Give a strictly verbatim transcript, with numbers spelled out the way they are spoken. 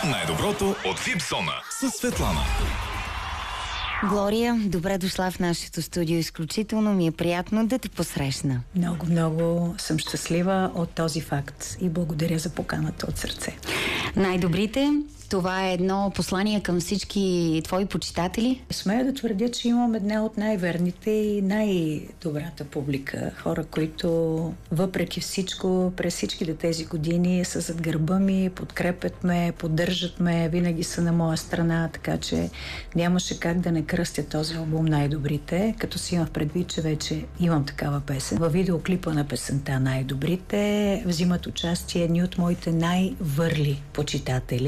Най-доброто от Випсона с Светлана. Глория, добре дошла в нашето студио. Изключително ми е приятно да те посрещна. Много, много съм щастлива от този факт и благодаря за поканата от сърце. Най-добрите, това е едно послание към всички твои почитатели? Смея да твърдя, че имам една от най-верните и най-добрата публика. Хора, които въпреки всичко, през всичките тези години са зад гърба ми, подкрепят ме, поддържат ме, винаги са на моя страна, така че нямаше как да не кръстя този албум Най-добрите, като си имах предвид, че вече имам такава песен. Във видеоклипа на песента Най-добрите взимат участие едни от моите най-върли почитатели.